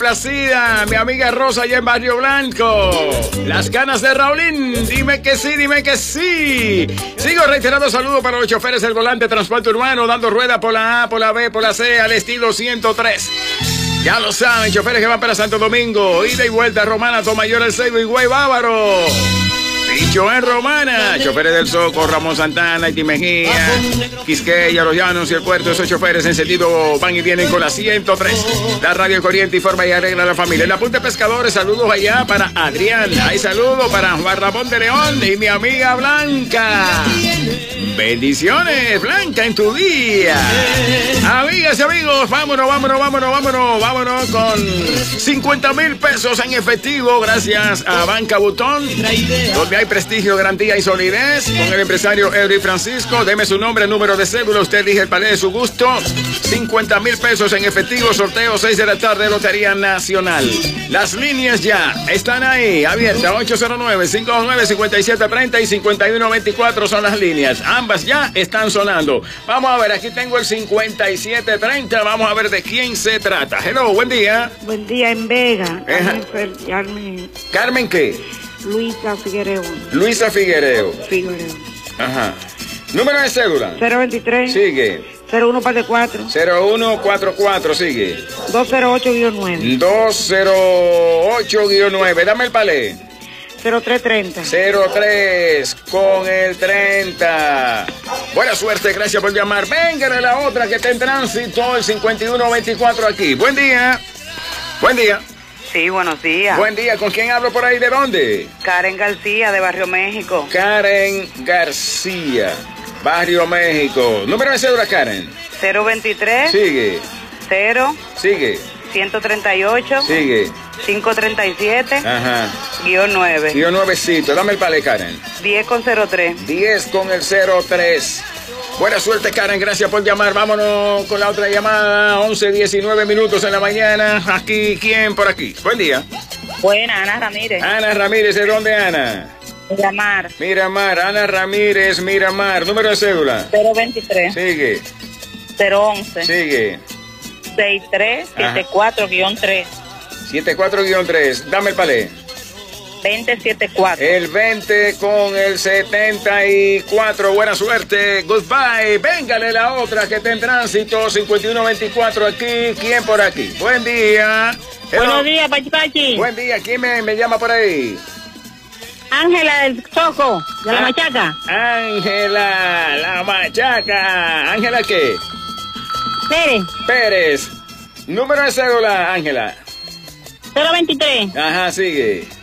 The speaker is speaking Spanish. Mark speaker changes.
Speaker 1: complacida, mi amiga Rosa allá en Barrio Blanco. Las ganas de Raulín, dime que sí, dime que sí. Sigo reiterando saludos para los choferes del volante transporte urbano, dando rueda por la A, por la B, por la C, al estilo 103. Ya lo saben, choferes que van para Santo Domingo, ida y vuelta, Romana, Tomayor, El Seibo y Güey Bávaro. Dicho en Romana, choferes del Soco, Ramón Santana, Haití Mejía, Quisqueya, Los Llanos y el puerto. Esos choferes en sentido van y vienen con la 103. La radio corriente informa y arregla a la familia. En la Punta de Pescadores, saludos allá para Adrián. Hay saludos para Juan Ramón de León y mi amiga Blanca. Bendiciones, Blanca, en tu día. Amigas y amigos, vámonos con 50,000 pesos en efectivo gracias a Banca Butón, donde hay prestigio, garantía y solidez. Con el empresario Eury Francisco, deme su nombre, número de cédula, usted elige el palé de su gusto. 50,000 pesos en efectivo, sorteo 6 de la tarde, Lotería Nacional. Las líneas ya están ahí, abiertas, 809-529-5730 y 5124 son las líneas. Ambas ya están sonando. Vamos a ver, aquí tengo el 5730, vamos a ver de quién se trata. Hello, buen día.
Speaker 2: Buen día, en Vega.
Speaker 1: ¿Carmen qué?
Speaker 2: Luisa Figuereo.
Speaker 1: Luisa Figuereo.
Speaker 2: Figuereo.
Speaker 1: Ajá. Número de cédula.
Speaker 2: 023.
Speaker 1: Sigue.
Speaker 2: 0144.
Speaker 1: 0144, sigue.
Speaker 2: 208-9.
Speaker 1: 208-9. Dame el palé.
Speaker 2: 0330.
Speaker 1: 03 con el 30. Buena suerte, gracias por llamar. Venga de la otra que está en tránsito, el 5124 aquí. Buen día. Buen día.
Speaker 3: Sí, buenos días.
Speaker 1: Buen día, ¿con quién hablo por ahí? ¿De dónde?
Speaker 3: Karen García, de Barrio México.
Speaker 1: Karen García, Barrio México. Número de cédula, Karen.
Speaker 3: 023.
Speaker 1: Sigue.
Speaker 3: 0.
Speaker 1: Sigue.
Speaker 3: 138.
Speaker 1: Sigue.
Speaker 3: 537.
Speaker 1: Ajá.
Speaker 3: -9.
Speaker 1: -9cito. Dame el palé, Karen.
Speaker 3: 10 con 03.
Speaker 1: 10 con el 03. Buena suerte, Karen, gracias por llamar. Vámonos con la otra llamada. 11:19 minutos en la mañana. Aquí, ¿quién por aquí? Buen día.
Speaker 3: Buena, Ana Ramírez.
Speaker 1: Ana Ramírez, ¿de dónde, Ana?
Speaker 3: Miramar.
Speaker 1: Miramar, Ana Ramírez, Miramar. Número de cédula.
Speaker 3: 023.
Speaker 1: Sigue.
Speaker 3: 011.
Speaker 1: Sigue.
Speaker 3: 6374-3.
Speaker 1: 74-3. Dame el palé.
Speaker 3: 2074.
Speaker 1: El 20 con el 74. Buena suerte. Goodbye. Véngale la otra que está en tránsito. 5124 aquí. ¿Quién por aquí? Buen día. Hello.
Speaker 3: Buenos días, Pachi.
Speaker 1: Buen día. ¿Quién me llama por ahí?
Speaker 3: Ángela del Soco, de la Machaca.
Speaker 1: Ángela, la Machaca. ¿Ángela qué?
Speaker 3: Pérez.
Speaker 1: Pérez. Número de cédula, Ángela.
Speaker 3: 023.
Speaker 1: Ajá, sigue.